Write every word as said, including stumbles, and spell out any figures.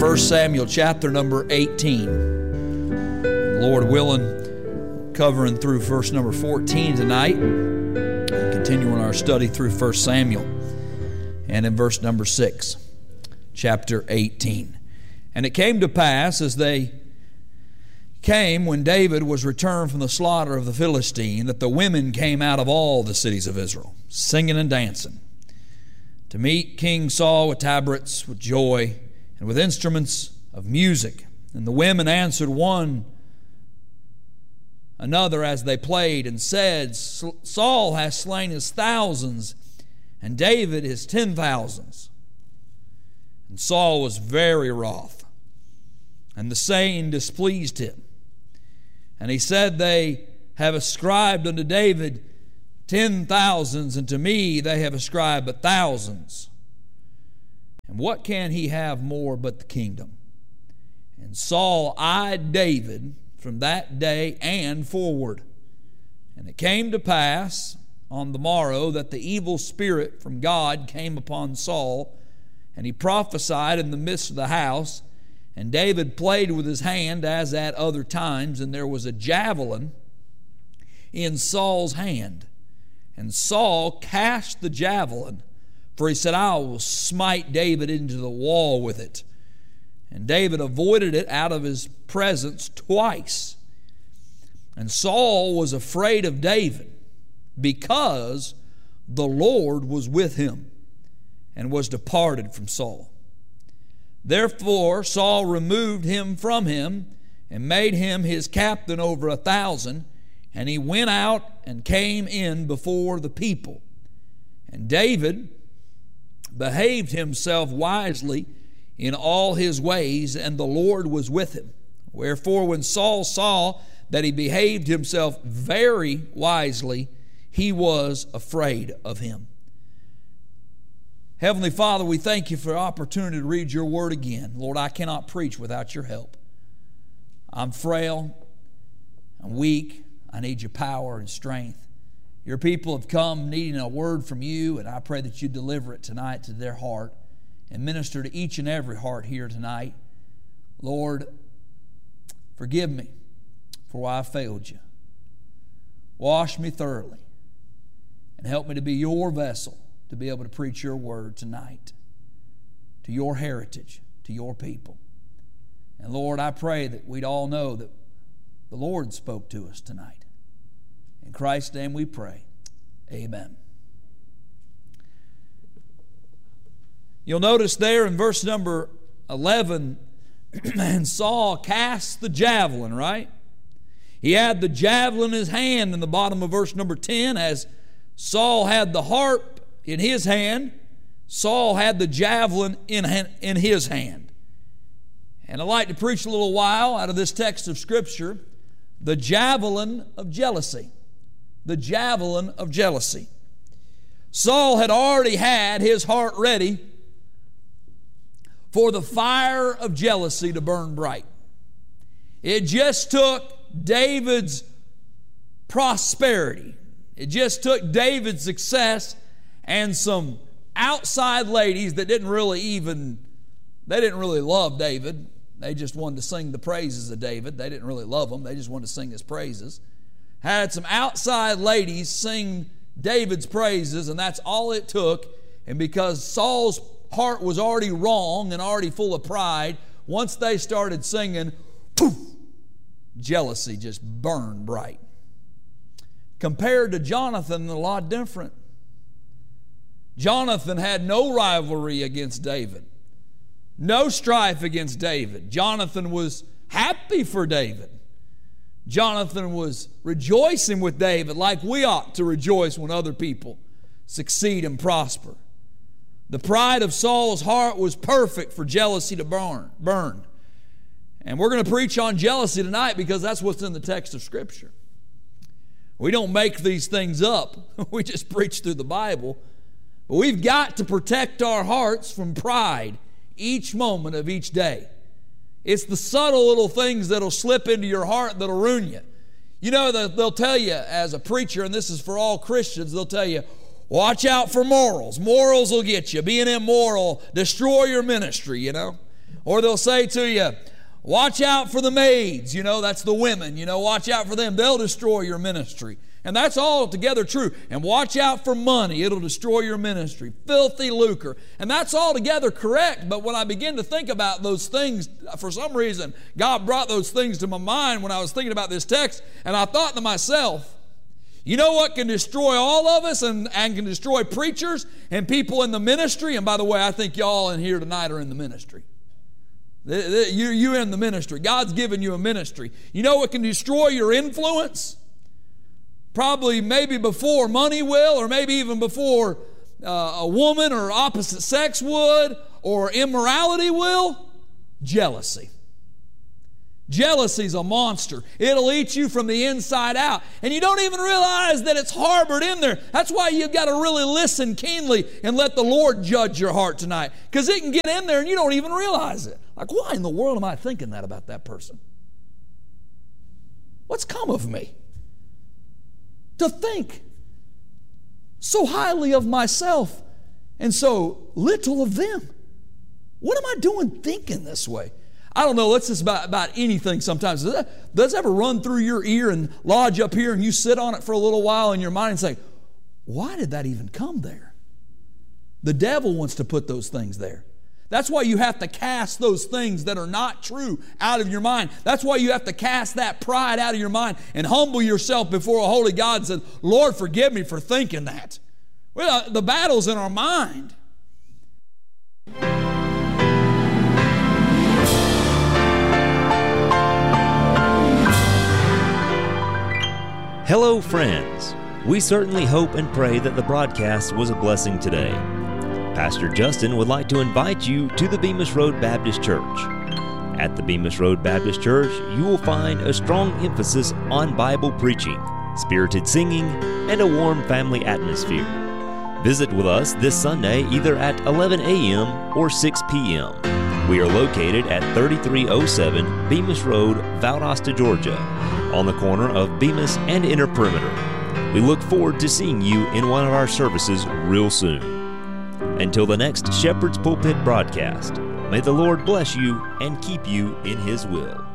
First Samuel chapter number eighteen. Lord willing, covering through verse number fourteen tonight, and continuing our study through First Samuel. And in verse number six, chapter eighteen. And it came to pass as they came when David was returned from the slaughter of the Philistine, that the women came out of all the cities of Israel, singing and dancing, to meet King Saul with tabrets, with joy, and with instruments of music. And the women answered one another as they played, and said, Saul hath slain his thousands, and David his ten thousands. And Saul was very wroth, and the saying displeased him. And he said, They have ascribed unto David ten thousands, and to me they have ascribed but thousands. And what can he have more but the kingdom? And Saul eyed David from that day and forward. And it came to pass on the morrow that the evil spirit from God came upon Saul, and he prophesied in the midst of the house. And David played with his hand as at other times, and there was a javelin in Saul's hand. And Saul cast the javelin, for he said, I will smite David into the wall with it. And David avoided it out of his presence twice. And Saul was afraid of David, because the Lord was with him, and was departed from Saul. Therefore Saul removed him from him, and made him his captain over a thousand. And he went out and came in before the people. And David behaved himself wisely in all his ways, and the Lord was with him. Wherefore when Saul saw that he behaved himself very wisely, he was afraid of him. Heavenly Father, we thank you for the opportunity to read your word again. Lord, I cannot preach without your help. I'm frail, I'm weak, I need your power and strength. Your people have come needing a word from you, and I pray that you deliver it tonight to their heart and minister to each and every heart here tonight. Lord, forgive me for why I failed you. Wash me thoroughly and help me to be your vessel to be able to preach your word tonight to your heritage, to your people. And Lord, I pray that we'd all know that the Lord spoke to us tonight. In Christ's name we pray. Amen. You'll notice there in verse number eleven, and Saul cast the javelin, right? He had the javelin in his hand in the bottom of verse number ten. As Saul had the harp in his hand, Saul had the javelin in, in his hand. And I'd like to preach a little while out of this text of Scripture, the javelin of jealousy. The javelin of jealousy. Saul had already had his heart ready for the fire of jealousy to burn bright. It just took David's prosperity. It just took David's success and some outside ladies that didn't really even, they didn't really love David. They just wanted to sing the praises of David. They didn't really love him. They just wanted to sing his praises. Had some outside ladies sing David's praises, and that's all it took. And because Saul's heart was already wrong and already full of pride, once they started singing, poof, jealousy just burned bright. Compared to Jonathan, a lot different. Jonathan had no rivalry against David. No strife against David. Jonathan was happy for David. Jonathan was rejoicing with David like we ought to rejoice when other people succeed and prosper. The pride of Saul's heart was perfect for jealousy to burn. burn. And we're going to preach on jealousy tonight because that's what's in the text of Scripture. We don't make these things up. We just preach through the Bible. But we've got to protect our hearts from pride each moment of each day. It's the subtle little things that'll slip into your heart that'll ruin you. You know, they'll tell you as a preacher, and this is for all Christians, they'll tell you, watch out for morals. Morals will get you. Being immoral, destroy your ministry, you know. Or they'll say to you, watch out for the maids. You know, that's the women. You know, watch out for them. They'll destroy your ministry. And that's altogether true. And watch out for money. It'll destroy your ministry. Filthy lucre. And that's altogether correct. But when I begin to think about those things, for some reason, God brought those things to my mind when I was thinking about this text. And I thought to myself, you know what can destroy all of us and, and can destroy preachers and people in the ministry? And by the way, I think y'all in here tonight are in the ministry. You, you're in the ministry. God's given you a ministry. You know what can destroy your influence? Probably maybe before money will, or maybe even before uh, a woman or opposite sex would, or immorality will. Jealousy. Jealousy's a monster. It'll eat you from the inside out. And you don't even realize that it's harbored in there. That's why you've got to really listen keenly and let the Lord judge your heart tonight. Because it can get in there and you don't even realize it. Like, why in the world am I thinking that about that person? What's come of me? To think so highly of myself and so little of them. What am I doing thinking this way? I don't know, it's just about, about anything sometimes. Does that, does that ever run through your ear and lodge up here and you sit on it for a little while in your mind and say, why did that even come there? The devil wants to put those things there. That's why you have to cast those things that are not true out of your mind. That's why you have to cast that pride out of your mind and humble yourself before a holy God and say, Lord, forgive me for thinking that. Well, the battle's in our mind. Hello, friends. We certainly hope and pray that the broadcast was a blessing today. Pastor Justin would like to invite you to the Bemis Road Baptist Church. At the Bemis Road Baptist Church, you will find a strong emphasis on Bible preaching, spirited singing, and a warm family atmosphere. Visit with us this Sunday either at eleven a.m. or six p.m. We are located at thirty-three oh seven Bemis Road, Valdosta, Georgia, on the corner of Bemis and Inner Perimeter. We look forward to seeing you in one of our services real soon. Until the next Shepherd's Pulpit broadcast, may the Lord bless you and keep you in His will.